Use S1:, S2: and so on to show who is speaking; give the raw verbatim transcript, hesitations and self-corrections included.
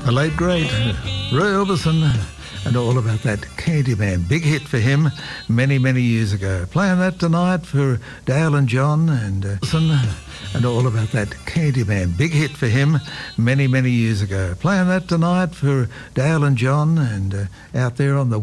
S1: The late great Roy Orbison, and all about that Candyman. Big hit for him many, many years ago. Playing that tonight for Dale and John and uh, and all about that Candyman. Big hit for him many, many years ago. Playing that tonight for Dale and John and uh, out there on the